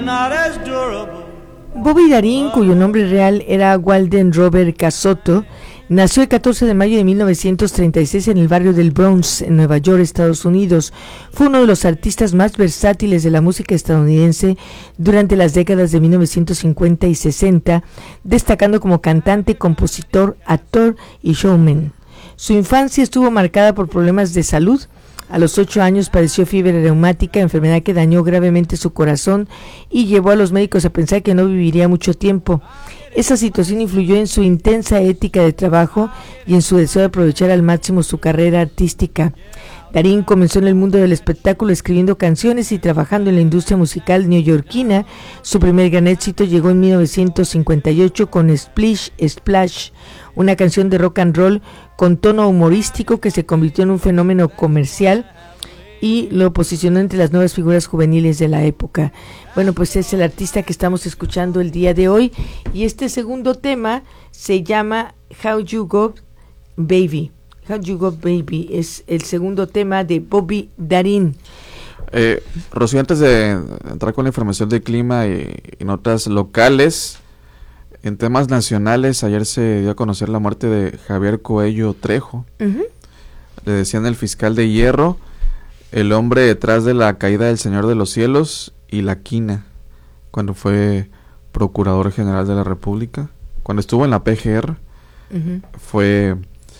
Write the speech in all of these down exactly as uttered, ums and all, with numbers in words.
Bobby Darin, cuyo nombre real era Walden Robert Casotto, nació el catorce de mayo de mil novecientos treinta y seis en el barrio del Bronx, en Nueva York, Estados Unidos. Fue uno de los artistas más versátiles de la música estadounidense durante las décadas de mil novecientos cincuenta y sesenta, destacando como cantante, compositor, actor y showman. Su infancia estuvo marcada por problemas de salud. A los ocho años padeció fiebre reumática, enfermedad que dañó gravemente su corazón y llevó a los médicos a pensar que no viviría mucho tiempo. Esa situación influyó en su intensa ética de trabajo y en su deseo de aprovechar al máximo su carrera artística. Darin comenzó en el mundo del espectáculo escribiendo canciones y trabajando en la industria musical neoyorquina. Su primer gran éxito llegó en mil novecientos cincuenta y ocho con Splish Splash, una canción de rock and roll con tono humorístico que se convirtió en un fenómeno comercial y lo posicionó entre las nuevas figuras juveniles de la época. Bueno, pues es el artista que estamos escuchando el día de hoy, y este segundo tema se llama How You Go Baby. How You Go Baby es el segundo tema de Bobby Darin. Eh, Rocío, antes de entrar con la información del clima y, y notas locales, en temas nacionales, ayer se dio a conocer la muerte de Javier Coello Trejo. Uh-huh. Le decían el fiscal de hierro, el hombre detrás de la caída del Señor de los Cielos y La Quina, cuando fue procurador general de la República. Cuando estuvo en la P G R, uh-huh. fue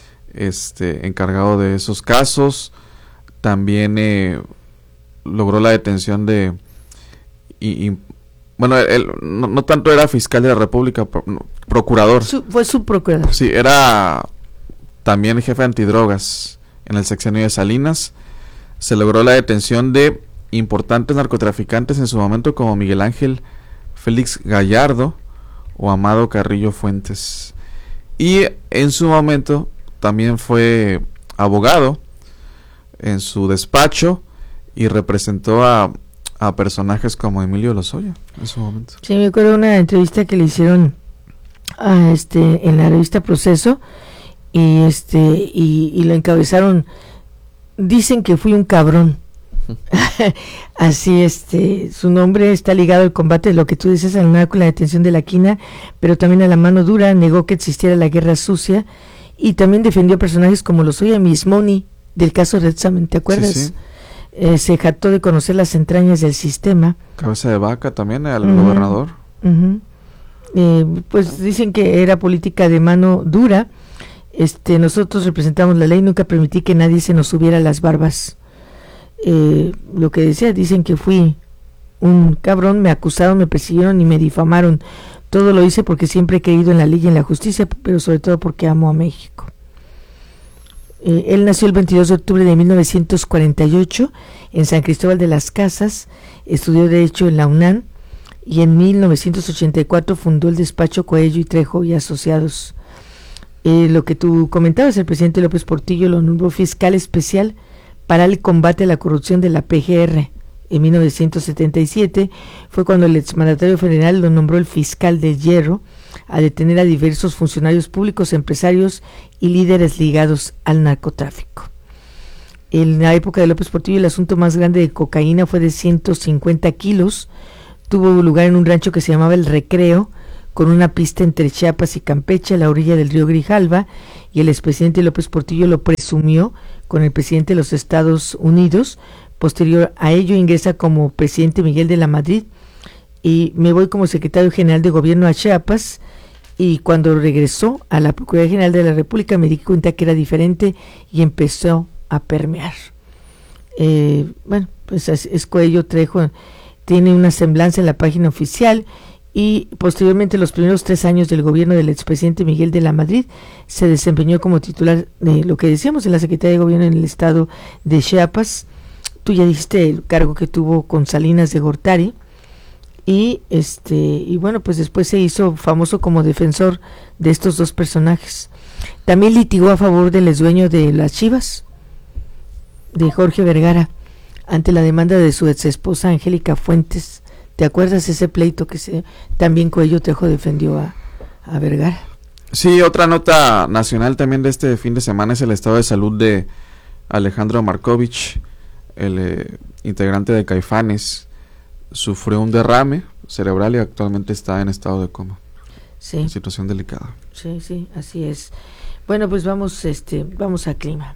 este encargado de esos casos. También eh, logró la detención de... Y, y, bueno, él no, no tanto era fiscal de la República, pro, no, procurador. Su, fue su procurador. Sí, era también jefe antidrogas en el sexenio de Salinas. Se logró la detención de importantes narcotraficantes en su momento, como Miguel Ángel Félix Gallardo o Amado Carrillo Fuentes. Y en su momento también fue abogado en su despacho y representó a, a personajes como Emilio Lozoya en su momento. Sí, me acuerdo de una entrevista que le hicieron a este en la revista Proceso, y este y, y lo encabezaron. Dicen que fui un cabrón. Así, este, su nombre está ligado al combate, lo que tú dices, al narco, la detención de La Quina, pero también a la mano dura. Negó que existiera la guerra sucia y también defendió personajes como Lozoya, Miss Money, del caso Red Salmon, ¿te acuerdas? Sí, sí. Eh, se jactó de conocer las entrañas del sistema. Cabeza de vaca también al uh-huh. gobernador. Uh-huh. Eh, pues dicen que era política de mano dura. Este, nosotros representamos la ley, nunca permití que nadie se nos subiera las barbas. Eh, lo que decía, dicen que fui un cabrón, me acusaron, me persiguieron y me difamaron. Todo lo hice porque siempre he creído en la ley y en la justicia, pero sobre todo porque amo a México. Eh, él nació el veintidós de octubre de mil novecientos cuarenta y ocho en San Cristóbal de las Casas, estudió Derecho en la UNAM y en mil novecientos ochenta y cuatro fundó el despacho Coello y Trejo y Asociados. Eh, lo que tú comentabas, el presidente López Portillo lo nombró fiscal especial para el combate a la corrupción de la P G R. En mil novecientos setenta y siete fue cuando el exmandatario federal lo nombró el fiscal de hierro, a detener a diversos funcionarios públicos, empresarios y líderes ligados al narcotráfico. En la época de López Portillo, el asunto más grande de cocaína fue de ciento cincuenta kilos. Tuvo lugar en un rancho que se llamaba El Recreo, con una pista entre Chiapas y Campeche, a la orilla del río Grijalva, y el expresidente López Portillo lo presumió con el presidente de los Estados Unidos. Posterior a ello ingresa como presidente Miguel de la Madrid, y me voy como secretario general de gobierno a Chiapas, y cuando regresó a la Procuraduría General de la República me di cuenta que era diferente y empezó a permear. Eh, bueno, pues es, es Coello Trejo, tiene una semblanza en la página oficial. Y posteriormente, los primeros tres años del gobierno del expresidente Miguel de la Madrid, se desempeñó como titular de lo que decíamos en la Secretaría de Gobierno en el estado de Chiapas. Tú ya dijiste el cargo que tuvo con Salinas de Gortari, y este y bueno, pues después se hizo famoso como defensor de estos dos personajes. También litigó a favor del exdueño de las Chivas, de Jorge Vergara, ante la demanda de su exesposa Angélica Fuentes. ¿Te acuerdas ese pleito que se también Coello Trejo defendió a, a Vergara? Sí, otra nota nacional también de este fin de semana es el estado de salud de Alejandro Markovich, el eh, integrante de Caifanes. Sufrió un derrame cerebral y actualmente está en estado de coma. Sí. En situación delicada. Sí, sí, así es. Bueno, pues vamos, este, vamos a clima.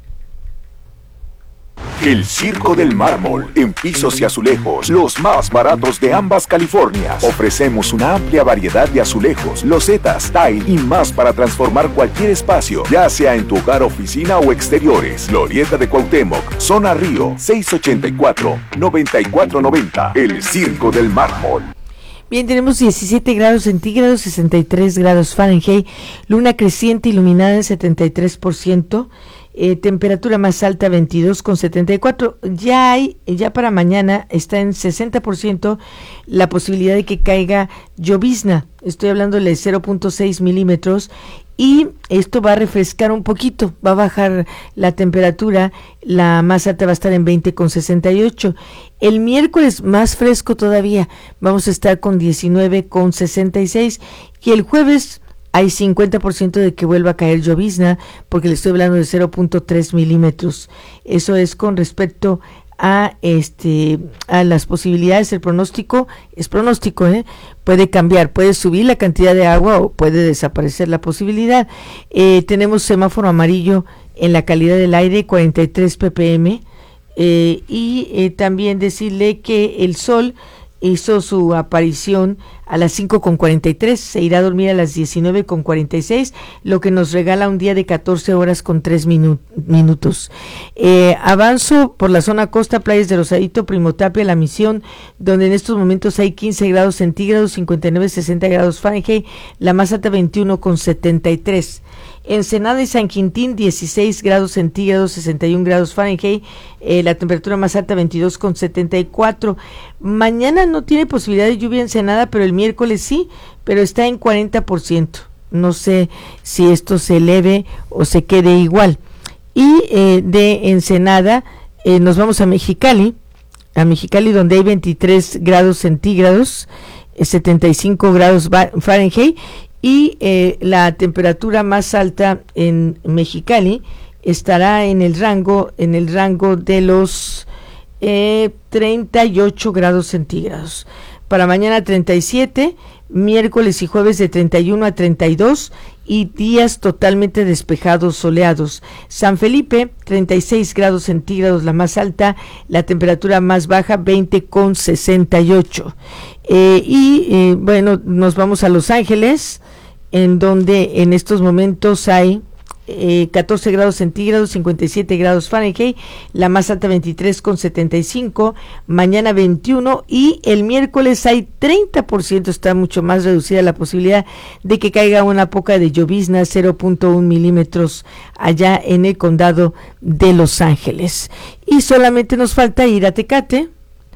El Circo del Mármol, en pisos y azulejos, los más baratos de ambas Californias. Ofrecemos una amplia variedad de azulejos, losetas, tile y más para transformar cualquier espacio, ya sea en tu hogar, oficina o exteriores. Glorieta de Cuauhtémoc, Zona Río, seis ochenta y cuatro, noventa y cuatro noventa. El Circo del Mármol. Bien, tenemos diecisiete grados centígrados, sesenta y tres grados Fahrenheit, luna creciente iluminada en setenta y tres por ciento. Eh, temperatura más alta veintidós con setenta y cuatro. Ya hay, ya para mañana está en sesenta por ciento la posibilidad de que caiga llovizna. Estoy hablando de cero punto seis milímetros y esto va a refrescar un poquito, va a bajar la temperatura, la más alta va a estar en veinte con sesenta y ocho. El miércoles más fresco todavía, vamos a estar con diecinueve con sesenta y seis y el jueves hay cincuenta por ciento de que vuelva a caer llovizna, porque le estoy hablando de cero punto tres milímetros. Eso es con respecto a este a las posibilidades. El pronóstico es pronóstico, ¿eh? Puede cambiar, puede subir la cantidad de agua o puede desaparecer la posibilidad. Eh, tenemos semáforo amarillo en la calidad del aire, cuarenta y tres ppm, eh, y eh, también decirle que el sol hizo su aparición a las cinco con cuarenta y tres, se irá a dormir a las diecinueve con cuarenta y seis, lo que nos regala un día de catorce horas con tres minu- minutos. Eh, avanzo por la zona costa, playas de Rosarito, Primotapia, La Misión, donde en estos momentos hay quince grados centígrados, cincuenta y nueve, sesenta grados Fahrenheit, la más alta veintiuno con setenta y tres. Ensenada y San Quintín, dieciséis grados centígrados, sesenta y un grados Fahrenheit, eh, la temperatura más alta veintidós con setenta y cuatro. Mañana no tiene posibilidad de lluvia en Ensenada, pero el miércoles sí, pero está en cuarenta por ciento. No sé si esto se eleve o se quede igual. Y eh, de Ensenada eh, nos vamos a Mexicali, a Mexicali donde hay veintitrés grados centígrados, eh, setenta y cinco grados Fahrenheit, y eh, la temperatura más alta en Mexicali estará en el rango en el rango de los eh, treinta y ocho grados centígrados. Para mañana treinta y siete, miércoles y jueves de treinta y uno a treinta y dos y días totalmente despejados, soleados. San Felipe, treinta y seis grados centígrados la más alta, la temperatura más baja veinte con sesenta y ocho. Eh, y eh, bueno, nos vamos a Los Ángeles, en donde en estos momentos hay eh, catorce grados centígrados, cincuenta y siete grados Fahrenheit, la más alta veintitrés con setenta y cinco, mañana veintiuno y el miércoles hay treinta por ciento, está mucho más reducida la posibilidad de que caiga una poca de llovizna, cero punto uno milímetros allá en el condado de Los Ángeles. Y solamente nos falta ir a Tecate,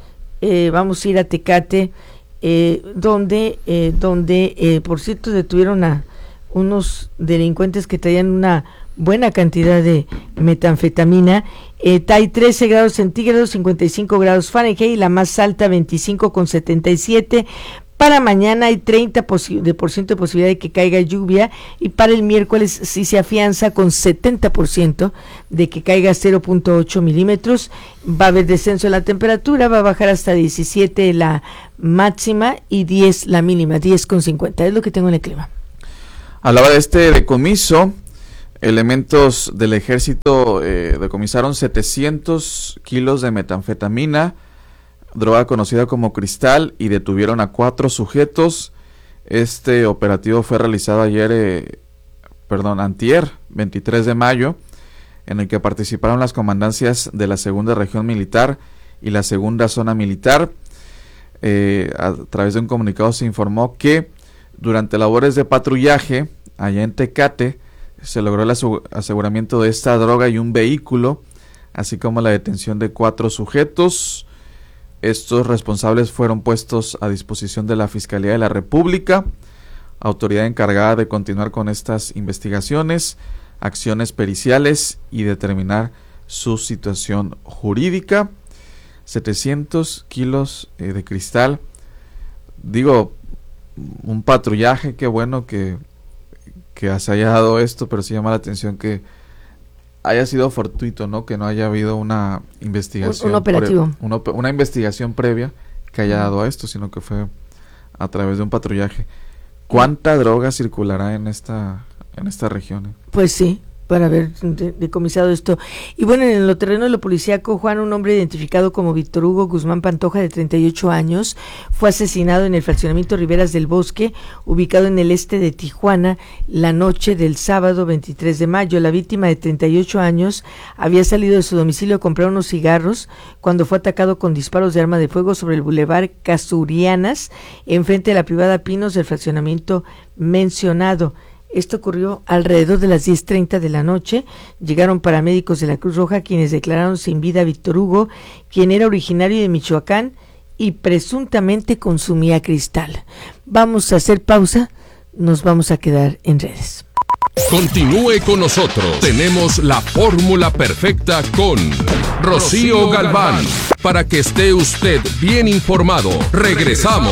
eh, vamos a ir a Tecate, Eh, donde, eh, donde eh, por cierto, detuvieron a unos delincuentes que traían una buena cantidad de metanfetamina. Eh, hay trece grados centígrados, cincuenta y cinco grados Fahrenheit, la más alta veinticinco con setenta y siete. Para mañana hay treinta por ciento de posibilidad de que caiga lluvia y para el miércoles sí se afianza con setenta por ciento de que caiga cero punto ocho milímetros. Va a haber descenso en la temperatura, va a bajar hasta diecisiete la máxima y diez la mínima, diez con cincuenta. Es lo que tengo en el clima. Hablaba de este decomiso. Elementos del ejército eh, decomisaron setecientos kilos de metanfetamina, droga conocida como cristal, y detuvieron a cuatro sujetos. Este operativo fue realizado ayer, eh, perdón, antier, veintitrés de mayo, en el que participaron las comandancias de la segunda región militar y la segunda zona militar. Eh, a través de un comunicado se informó que durante labores de patrullaje allá en Tecate se logró el aseguramiento de esta droga y un vehículo, así como la detención de cuatro sujetos. Estos responsables fueron puestos a disposición de la Fiscalía de la República, autoridad encargada de continuar con estas investigaciones, acciones periciales y determinar su situación jurídica. setecientos kilos eh, de cristal. Digo, un patrullaje, qué bueno que, que se haya dado esto, pero sí llama la atención que haya sido fortuito, ¿no? Que no haya habido una investigación, un, un operativo, pre, una, una investigación previa que haya dado a esto, sino que fue a través de un patrullaje. ¿Cuánta droga circulará en esta en esta región? Pues sí, para haber decomisado esto. Y bueno, en lo terreno de lo policíaco, Juan, un hombre identificado como Víctor Hugo Guzmán Pantoja, de treinta y ocho años, fue asesinado en el fraccionamiento Riberas del Bosque, ubicado en el este de Tijuana, la noche del sábado veintitrés de mayo. La víctima, de treinta y ocho años, había salido de su domicilio a comprar unos cigarros cuando fue atacado con disparos de arma de fuego sobre el bulevar Casurianas, enfrente de la privada Pinos del fraccionamiento mencionado. Esto ocurrió alrededor de las diez treinta de la noche. Llegaron paramédicos de la Cruz Roja, quienes declararon sin vida a Víctor Hugo, quien era originario de Michoacán y presuntamente consumía cristal. Vamos a hacer pausa, nos vamos a quedar en redes. Continúe con nosotros. Tenemos la fórmula perfecta con Rocío Galván, para que esté usted bien informado. Regresamos.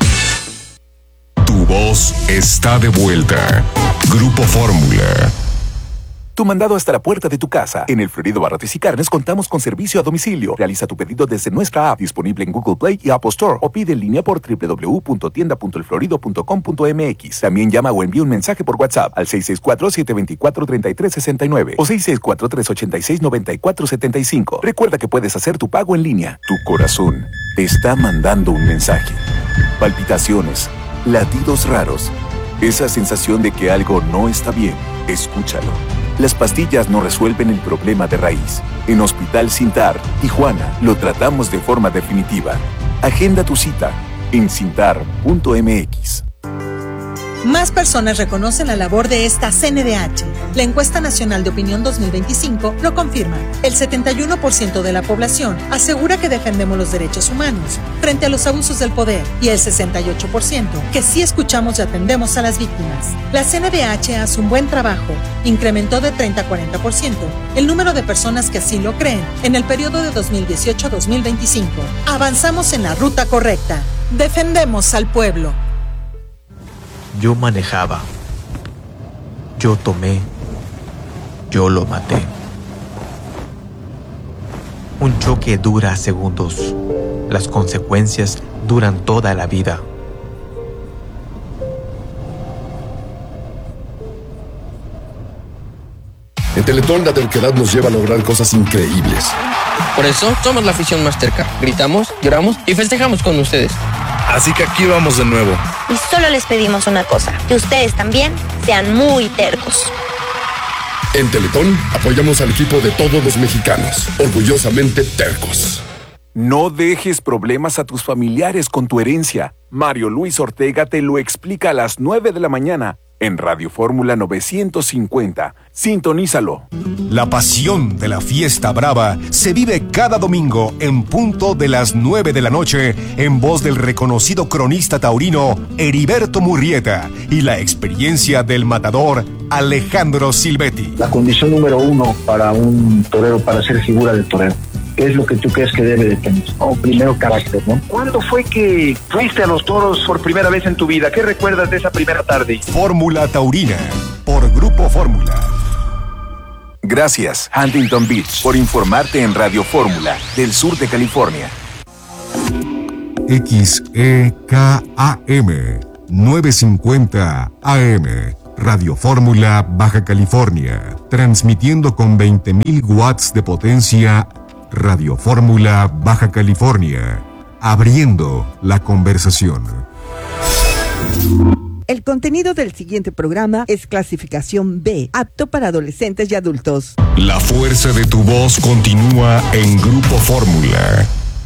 Tu voz está de vuelta. Grupo Fórmula. Tu mandado hasta la puerta de tu casa. En el Florido Barrotes y Carnes contamos con servicio a domicilio. Realiza tu pedido desde nuestra app, disponible en Google Play y Apple Store, o pide en línea por doble u doble u doble u punto tienda punto el florido punto com punto m x. También llama o envía un mensaje por WhatsApp al seis seis cuatro, siete dos cuatro, tres tres seis nueve o seis seis cuatro, tres ocho seis, nueve cuatro siete cinco. Recuerda que puedes hacer tu pago en línea. Tu corazón te está mandando un mensaje. Palpitaciones, latidos raros, esa sensación de que algo no está bien. Escúchalo. Las pastillas no resuelven el problema de raíz. En Hospital Sintar, Tijuana, lo tratamos de forma definitiva. Agenda tu cita en cintar punto m x. Más personas reconocen la labor de esta C N D H. La encuesta nacional de opinión dos mil veinticinco lo confirma. El setenta y uno por ciento de la población asegura que defendemos los derechos humanos frente a los abusos del poder, y el sesenta y ocho por ciento que sí escuchamos y atendemos a las víctimas. La C N D H hace un buen trabajo. Incrementó de treinta a cuarenta por ciento el número de personas que así lo creen en el periodo de dos mil dieciocho a dos mil veinticinco. Avanzamos en la ruta correcta. Defendemos al pueblo. Yo manejaba, yo tomé, yo lo maté. Un choque dura segundos, las consecuencias duran toda la vida. En Teletón la terquedad nos lleva a lograr cosas increíbles. Por eso somos la afición más terca. Gritamos, lloramos y festejamos con ustedes. Así que aquí vamos de nuevo. Y solo les pedimos una cosa, que ustedes también sean muy tercos. En Teletón apoyamos al equipo de todos los mexicanos, orgullosamente tercos. No dejes problemas a tus familiares con tu herencia. Mario Luis Ortega te lo explica a las nueve de la mañana en Radio Fórmula novecientos cincuenta. Sintonízalo. La pasión de la fiesta brava se vive cada domingo en punto de las nueve de la noche en voz del reconocido cronista taurino Heriberto Murrieta y la experiencia del matador Alejandro Silvetti. La condición número uno para un torero, para ser figura del torero, ¿qué es lo que tú crees que debe de tener? Oh, primero, carácter, ¿no? ¿Cuándo fue que fuiste a los toros por primera vez en tu vida? ¿Qué recuerdas de esa primera tarde? Fórmula Taurina, por Grupo Fórmula. Gracias, Huntington Beach, por informarte en Radio Fórmula, del sur de California. X E K A M, novecientos cincuenta A M. Radio Fórmula, Baja California. Transmitiendo con veinte mil watts de potencia. Radio Fórmula, Baja California. Abriendo la conversación. El contenido del siguiente programa es clasificación B, apto para adolescentes y adultos. La fuerza de tu voz continúa en Grupo Fórmula.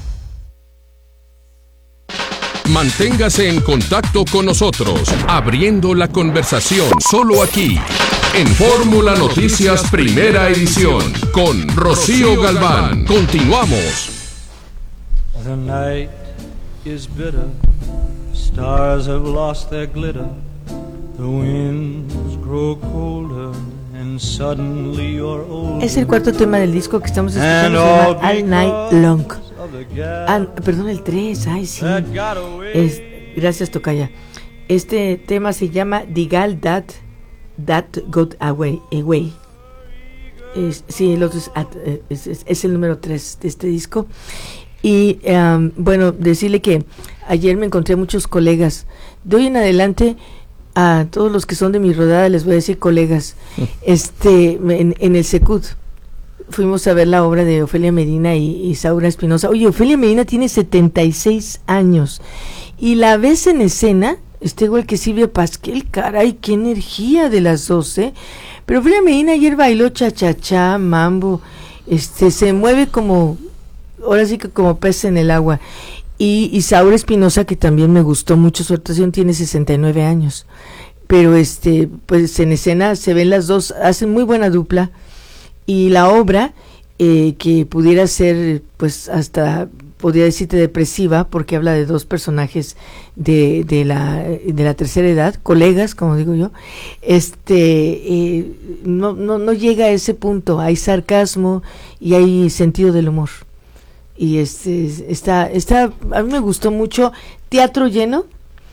Manténgase en contacto con nosotros, abriendo la conversación, solo aquí, en Fórmula Noticias Primera Edición, con Rocío Galván. Continuamos. The night is bitter, stars have lost their glitter, the winds grow colder and suddenly you're older. Es el cuarto tema del disco que estamos escuchando, se llama All Night Long. Ah, perdón, el tres, ay sí. Es, gracias, Tocaya. Este tema se llama The Gal That That Got Away. away. Es, sí, el otro es, es, es, es el número tres de este disco. Y um, bueno, decirle que ayer me encontré muchos colegas. De hoy en adelante, a todos los que son de mi rodada les voy a decir colegas. Este, en, en el Secud fuimos a ver la obra de Ofelia Medina y, y Saura Espinosa. Oye, Ofelia Medina tiene setenta y seis años y la ves en escena, este igual que Silvia Pasquel, caray, qué energía de las dos, ¿eh? Pero Ofelia Medina ayer bailó cha-cha-cha, mambo, este, se mueve como, ahora sí que como pez en el agua. Y, y Saura Espinosa, que también me gustó mucho su actuación, tiene sesenta y nueve años. Pero este, pues en escena se ven las dos, hacen muy buena dupla. Y la obra, eh, que pudiera ser, pues hasta, podría decirte depresiva, porque habla de dos personajes de, de la, de la tercera edad, colegas, como digo yo, este, eh, no, no, no llega a ese punto, hay sarcasmo y hay sentido del humor. Y este, está, está, a mí me gustó mucho, teatro lleno,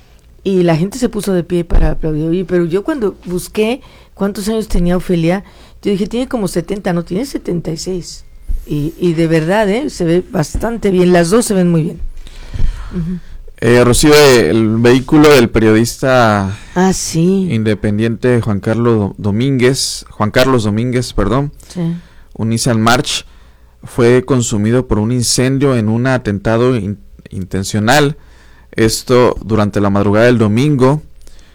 y la gente se puso de pie para aplaudir. Pero yo cuando busqué cuántos años tenía Ofelia, yo dije, tiene como setenta, no, tiene setenta y seis. Y, y de verdad, ¿eh? Se ve bastante bien, las dos se ven muy bien. Uh-huh. eh, Rocío, el vehículo del periodista ah, sí. independiente Juan Carlos Domínguez, Juan Carlos Domínguez, perdón, sí. un Nissan March, fue consumido por un incendio en un atentado in- intencional. Esto durante la madrugada del domingo.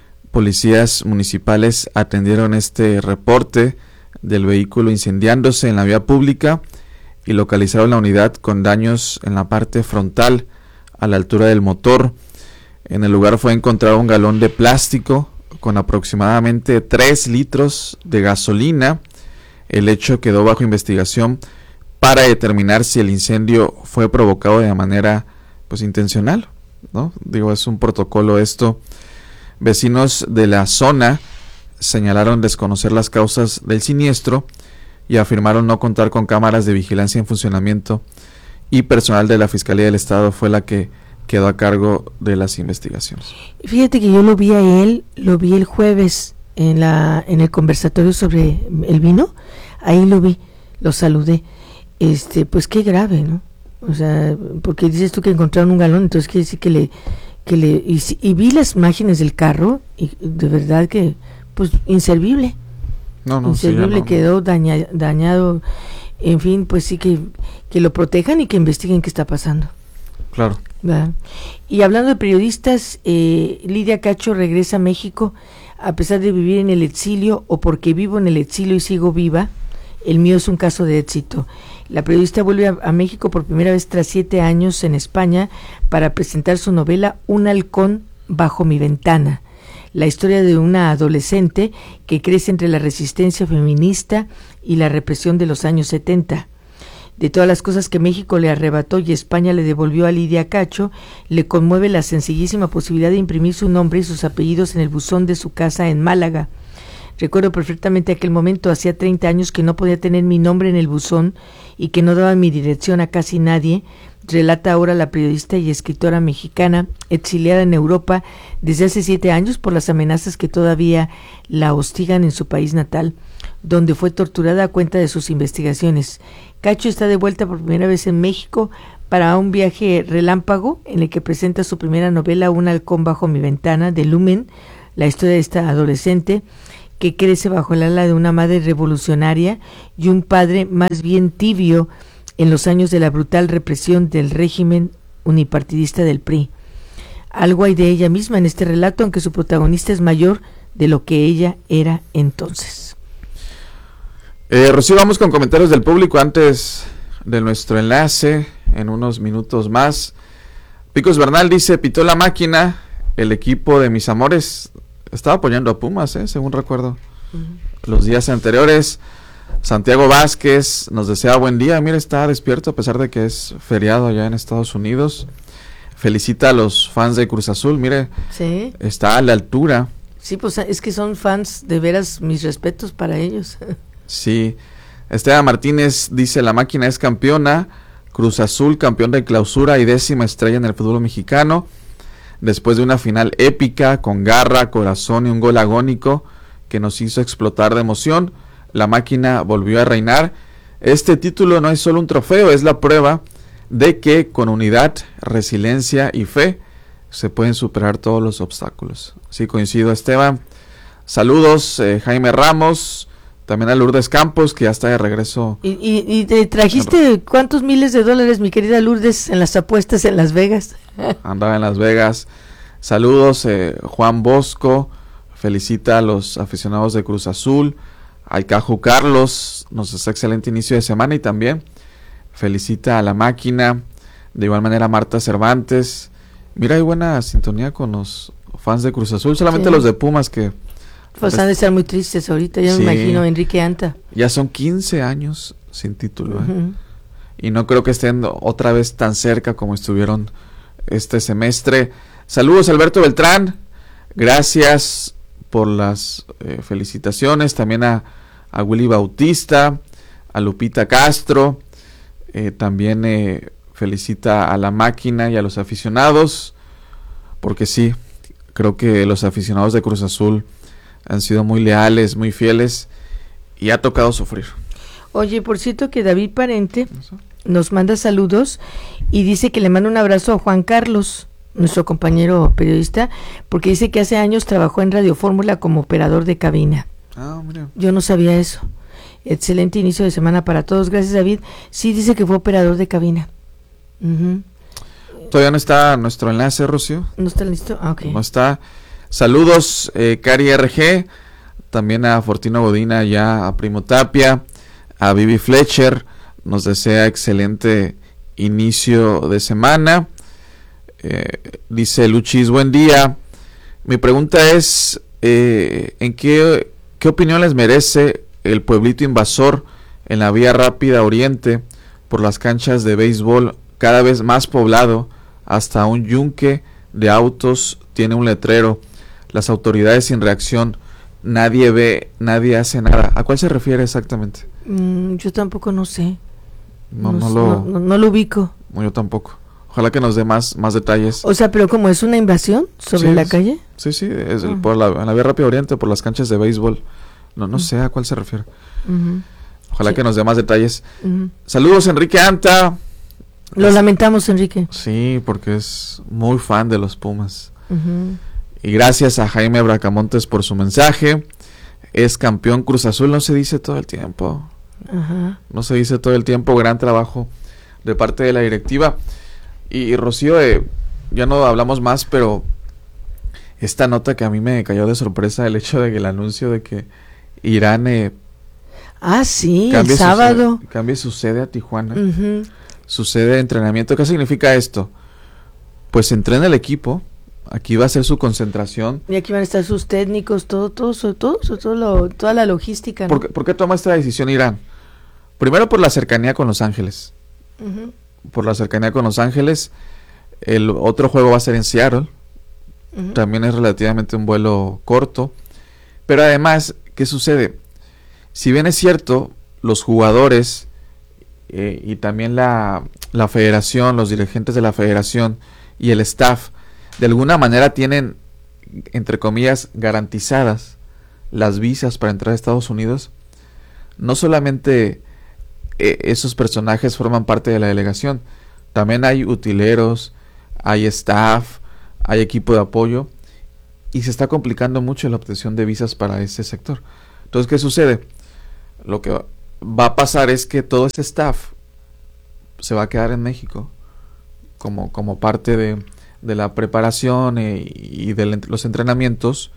Policías municipales atendieron este reporte del vehículo incendiándose en la vía pública y localizaron la unidad con daños en la parte frontal a la altura del motor. En el lugar fue encontrado un galón de plástico con aproximadamente tres litros de gasolina. El hecho quedó bajo investigación para determinar si el incendio fue provocado de manera pues intencional, ¿no? Digo, es un protocolo esto. Vecinos de la zona señalaron desconocer las causas del siniestro y afirmaron no contar con cámaras de vigilancia en funcionamiento, y personal de la Fiscalía del Estado fue la que quedó a cargo de las investigaciones. Fíjate que yo lo vi a él, lo vi el jueves en la en el conversatorio sobre el vino, ahí lo vi, lo saludé. Este, pues qué grave, ¿no? O sea, porque dices tú que encontraron un galón, entonces quiere decir que le que le y, y vi las imágenes del carro y de verdad que pues inservible. No, no, inservible, sí, no, quedó daña, dañado. En fin, pues sí que que lo protejan y que investiguen qué está pasando. Claro. ¿Verdad? Y hablando de periodistas, eh, Lidia Cacho regresa a México a pesar de vivir en el exilio, o porque vivo en el exilio y sigo viva. El mío es un caso de éxito. La periodista vuelve a, a México por primera vez tras siete años en España para presentar su novela Un halcón bajo mi ventana, la historia de una adolescente que crece entre la resistencia feminista y la represión de los años setenta. De todas las cosas que México le arrebató y España le devolvió a Lidia Cacho, le conmueve la sencillísima posibilidad de imprimir su nombre y sus apellidos en el buzón de su casa en Málaga. Recuerdo perfectamente aquel momento, hacía treinta años que no podía tener mi nombre en el buzón y que no daba mi dirección a casi nadie, relata ahora la periodista y escritora mexicana, exiliada en Europa desde hace siete años por las amenazas que todavía la hostigan en su país natal, donde fue torturada a cuenta de sus investigaciones. Cacho está de vuelta por primera vez en México para un viaje relámpago en el que presenta su primera novela, Un halcón bajo mi ventana, de Lumen, la historia de esta adolescente que crece bajo el ala de una madre revolucionaria y un padre más bien tibio en los años de la brutal represión del régimen unipartidista del P R I. Algo hay de ella misma en este relato, aunque su protagonista es mayor de lo que ella era entonces. Eh, Rocío, vamos con comentarios del público antes de nuestro enlace, en unos minutos más. Picos Bernal dice, pitó la máquina, el equipo de mis amores estaba apoyando a Pumas, eh, según recuerdo, uh-huh. los días anteriores. Santiago Vázquez nos desea buen día, mira, está despierto a pesar de que es feriado allá en Estados Unidos. Felicita a los fans de Cruz Azul, mire, sí. está a la altura. Sí, pues es que son fans, de veras, mis respetos para ellos. Sí, Esteban Martínez dice, la máquina es campeona, Cruz Azul campeón de clausura y décima estrella en el fútbol mexicano, después de una final épica, con garra, corazón y un gol agónico que nos hizo explotar de emoción. La máquina volvió a reinar. Este título no es solo un trofeo, es la prueba de que con unidad, resiliencia y fe se pueden superar todos los obstáculos. Sí, coincido, Esteban. Saludos, eh, Jaime Ramos, también a Lourdes Campos, que ya está de regreso. ¿Y, y, y te trajiste cuántos miles de dólares, mi querida Lourdes, en las apuestas en Las Vegas? Andaba en Las Vegas. Saludos, eh, Juan Bosco, felicita a los aficionados de Cruz Azul. Alcaju Carlos, nos desea excelente inicio de semana y también felicita a la máquina. De igual manera, Marta Cervantes. Mira, hay buena sintonía con los fans de Cruz Azul, solamente sí. Los de Pumas que... Pues han de estar muy tristes ahorita, yo sí. Me imagino Enrique Anta. Ya son quince años sin título, uh-huh. ¿eh? Y no creo que estén otra vez tan cerca como estuvieron este semestre. Saludos, Alberto Beltrán, gracias por las eh, felicitaciones, también a, a Willy Bautista, a Lupita Castro, eh, también eh, felicita a la máquina y a los aficionados, porque sí, creo que los aficionados de Cruz Azul han sido muy leales, muy fieles y ha tocado sufrir. Oye, por cierto que David Parente nos manda saludos y dice que le manda un abrazo a Juan Carlos, nuestro compañero periodista, porque dice que hace años trabajó en Radio Fórmula como operador de cabina. Ah, mira. Yo no sabía eso. Excelente inicio de semana para todos. Gracias, David. Sí, dice que fue operador de cabina. Uh-huh. Todavía no está nuestro enlace, Rocío. ¿No está listo? Ah, ok. No está. Saludos, eh, Cari R G, también a Fortino Godina, ya a Primo Tapia, a Vivi Fletcher, nos desea excelente inicio de semana. Eh, dice Luchis, buen día. Mi pregunta es, eh, ¿en qué, qué opinión les merece el pueblito invasor en la vía rápida oriente por las canchas de béisbol cada vez más poblado, hasta un yunque de autos tiene un letrero? Las autoridades sin reacción, nadie ve, nadie hace nada. ¿A cuál se refiere exactamente? Mm, yo tampoco no sé. No, no, no, lo, no, no, no lo ubico. No, yo tampoco. Ojalá que nos dé más, más detalles. O sea, pero como es una invasión sobre sí, la es, calle. Sí, sí, es el, uh-huh. por la, en la vía rápida oriente, por las canchas de béisbol. No, no uh-huh. sé a cuál se refiere. Uh-huh. Ojalá sí. que nos dé más detalles. Uh-huh. Saludos, Enrique Anta. Lo es, lamentamos, Enrique. Sí, porque es muy fan de los Pumas. Uh-huh. Y gracias a Jaime Bracamontes por su mensaje. Es campeón Cruz Azul, no se dice todo el tiempo. Uh-huh. No se dice todo el tiempo. Gran trabajo de parte de la directiva. Y, y Rocío, eh, ya no hablamos más, pero esta nota que a mí me cayó de sorpresa, el hecho de que el anuncio de que Irán eh, ah sí el sábado su sede, cambie su sede a Tijuana, uh-huh. su sede de entrenamiento. ¿Qué significa esto? Pues entrena el equipo. Aquí va a ser su concentración. Y aquí van a estar sus técnicos, todo, todo, todo, todo, todo lo, toda la logística, ¿no? ¿Por qué, ¿Por qué toma esta decisión Irán? Primero por la cercanía con Los Ángeles. Uh-huh. Por la cercanía con Los Ángeles. El otro juego va a ser en Seattle. Uh-huh. También es relativamente un vuelo corto. Pero además, ¿qué sucede? Si bien es cierto, los jugadores eh, y también la, la federación, los dirigentes de la federación y el staff, de alguna manera tienen, entre comillas, garantizadas las visas para entrar a Estados Unidos, no solamente eh, esos personajes forman parte de la delegación, también hay utileros, hay staff, hay equipo de apoyo, y se está complicando mucho la obtención de visas para ese sector. Entonces, ¿qué sucede? Lo que va a pasar es que todo ese staff se va a quedar en México como, como parte de... de la preparación eh, y de los entrenamientos,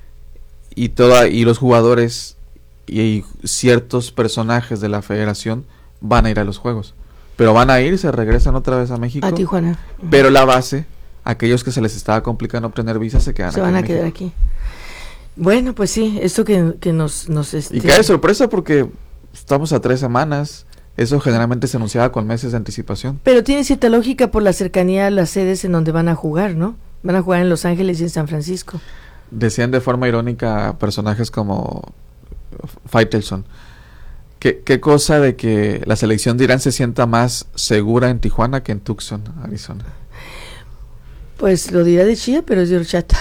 y toda y los jugadores y, y ciertos personajes de la federación van a ir a los juegos, pero van a ir, se regresan otra vez a México, a Tijuana, pero la base, aquellos que se les estaba complicando obtener visas, se quedan se aquí van a quedar aquí. Bueno, pues sí, esto que, que nos, nos este... y cae de sorpresa porque estamos a tres semanas. Eso generalmente se anunciaba con meses de anticipación. Pero tiene cierta lógica por la cercanía a las sedes en donde van a jugar, ¿no? Van a jugar en Los Ángeles y en San Francisco. Decían de forma irónica personajes como Faitelson. ¿Qué, qué cosa de que la selección de Irán se sienta más segura en Tijuana que en Tucson, Arizona? Pues lo dirá de chía, pero es de horchata.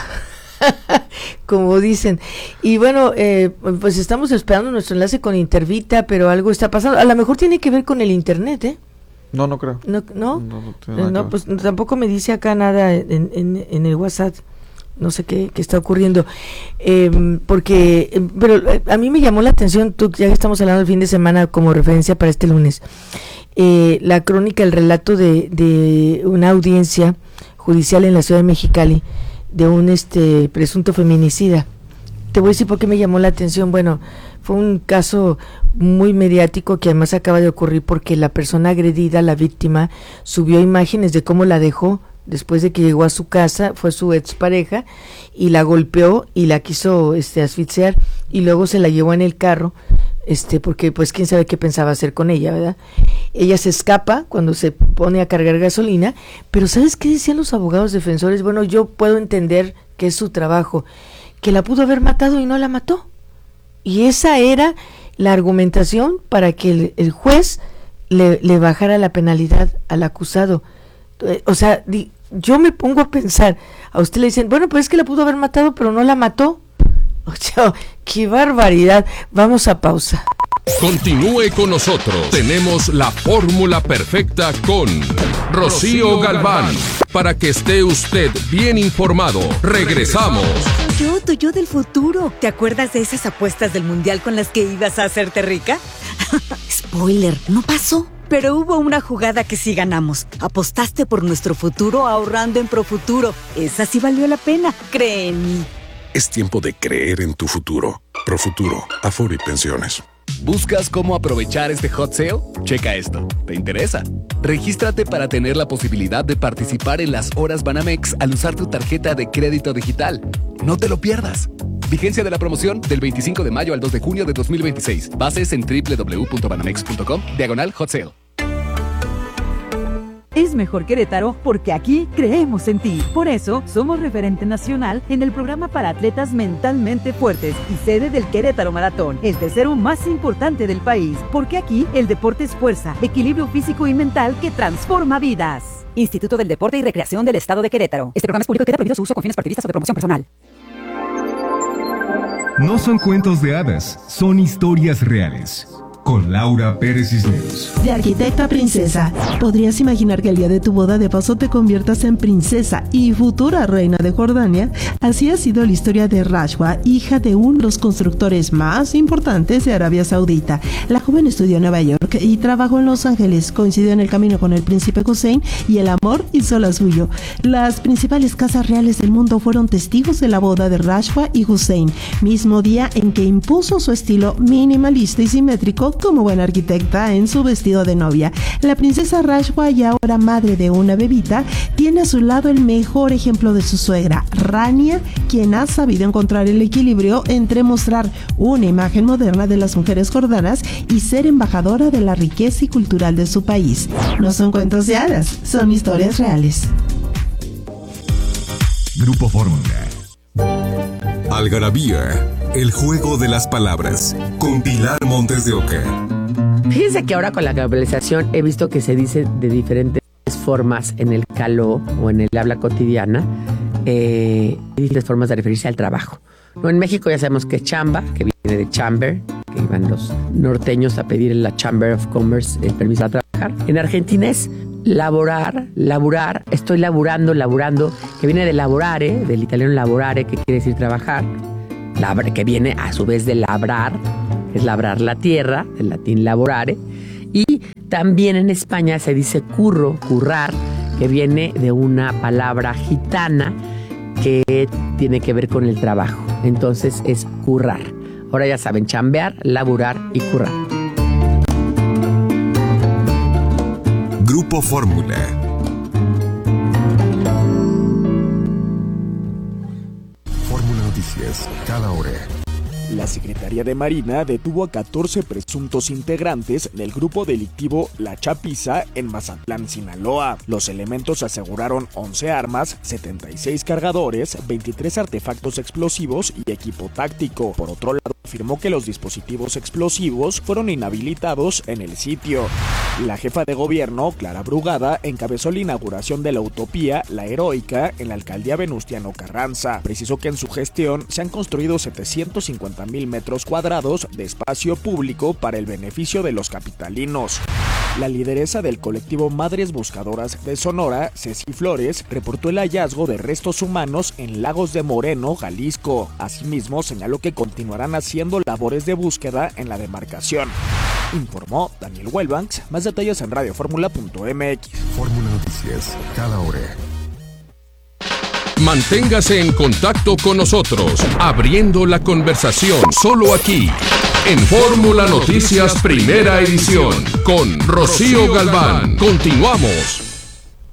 Como dicen. Y bueno, eh, pues estamos esperando nuestro enlace con Intervita, pero algo está pasando. A lo mejor tiene que ver con el internet, ¿eh? No, no creo. No, no, no, no, no pues tampoco me dice acá nada en, en, en el WhatsApp. No sé qué, qué está ocurriendo. Eh, porque, eh, pero eh, a mí me llamó la atención, tú, ya que estamos hablando del fin de semana como referencia para este lunes, eh, la crónica, el relato de, de una audiencia judicial en la ciudad de Mexicali de un este presunto feminicida. Te voy a decir por qué me llamó la atención. Bueno, fue un caso muy mediático que además acaba de ocurrir porque la persona agredida, la víctima, subió imágenes de cómo la dejó después de que llegó a su casa, fue su expareja, y la golpeó y la quiso este asfixiar, y luego se la llevó en el carro, este porque pues quién sabe qué pensaba hacer con ella, ¿verdad? Ella se escapa cuando se pone a cargar gasolina, pero ¿sabes qué decían los abogados defensores? Bueno, yo puedo entender que es su trabajo, que la pudo haber matado y no la mató. Y esa era la argumentación para que el, el juez le, le bajara la penalidad al acusado. O sea, di, yo me pongo a pensar, a usted le dicen, bueno, pues es que la pudo haber matado, pero no la mató. O sea, qué barbaridad. Vamos a pausa. Continúe con nosotros. Tenemos la fórmula perfecta con Rocío Galván. Para que esté usted bien informado. Regresamos. Yo, tu yo del futuro. ¿Te acuerdas de esas apuestas del mundial con las que ibas a hacerte rica? Spoiler, no pasó. Pero hubo una jugada que sí ganamos. Apostaste por nuestro futuro ahorrando en Profuturo. Esa sí valió la pena, cree en mí. Es tiempo de creer en tu futuro. Profuturo, Afore y Pensiones. ¿Buscas cómo aprovechar este hot sale? Checa esto. ¿Te interesa? Regístrate para tener la posibilidad de participar en las horas Banamex al usar tu tarjeta de crédito digital. No te lo pierdas. Vigencia de la promoción del veinticinco de mayo al dos de junio de dos mil veintiséis. Bases en doble u doble u doble u punto banamex punto com, diagonal hot sale. Es mejor Querétaro porque aquí creemos en ti. Por eso, somos referente nacional en el programa para atletas mentalmente fuertes y sede del Querétaro Maratón, el tercero más importante del país. Porque aquí el deporte es fuerza, equilibrio físico y mental que transforma vidas. Instituto del Deporte y Recreación del Estado de Querétaro. Este programa es público y queda prohibido su uso con fines partidistas o de promoción personal. No son cuentos de hadas, son historias reales. Con Laura Pérez Cisneros. De arquitecta a princesa. ¿Podrías imaginar que el día de tu boda de paso te conviertas en princesa y futura reina de Jordania? Así ha sido la historia de Rashwa, hija de uno de los constructores más importantes de Arabia Saudita. La joven estudió en Nueva York y trabajó en Los Ángeles. Coincidió en el camino con el príncipe Hussein y el amor hizo la suyo. Las principales casas reales del mundo fueron testigos de la boda de Rashwa y Hussein, mismo día en que impuso su estilo minimalista y simétrico como buena arquitecta en su vestido de novia. La princesa Rashwa, y ahora madre de una bebita, tiene a su lado el mejor ejemplo de su suegra, Rania, quien ha sabido encontrar el equilibrio entre mostrar una imagen moderna de las mujeres jordanas y ser embajadora de la riqueza y cultural de su país. No son cuentos de hadas, son historias reales. Grupo Fórmula. Algarabía, el juego de las palabras, con Pilar Montes de Oca. Fíjense que ahora con la globalización he visto que se dice de diferentes formas en el caló o en el habla cotidiana, eh, diferentes formas de referirse al trabajo. No, en México ya sabemos que es chamba, que viene de chamber, que iban los norteños a pedir en la Chamber of Commerce el permiso para trabajar. En Argentina es laborar, laburar, estoy laburando, laburando, que viene de laborare, del italiano laborare, que quiere decir trabajar, labra, que viene a su vez de labrar, que es labrar la tierra, del latín laborare, y también en España se dice curro, currar, que viene de una palabra gitana que tiene que ver con el trabajo, entonces es currar. Ahora ya saben, chambear, laburar y currar. Grupo Fórmula. Fórmula Noticias, cada hora. La Secretaría de Marina detuvo a catorce presuntos integrantes del grupo delictivo La Chapiza en Mazatlán, Sinaloa. Los elementos aseguraron once armas, setenta y seis cargadores, veintitrés artefactos explosivos y equipo táctico. Por otro lado, afirmó que los dispositivos explosivos fueron inhabilitados en el sitio. La jefa de gobierno, Clara Brugada, encabezó la inauguración de la Utopía La Heroica en la alcaldía Venustiano Carranza. Precisó que en su gestión se han construido setecientos cincuenta mil metros cuadrados de espacio público para el beneficio de los capitalinos. La lideresa del colectivo Madres Buscadoras de Sonora, Ceci Flores, reportó el hallazgo de restos humanos en Lagos de Moreno, Jalisco. Asimismo, señaló que continuarán haciendo labores de búsqueda en la demarcación. Informó Daniel Wellbanks. Más detalles en radioformula punto m x. Fórmula Noticias, cada hora. Manténgase en contacto con nosotros, abriendo la conversación solo aquí, en Fórmula Noticias Primera Edición, con Rocío Galván. Continuamos.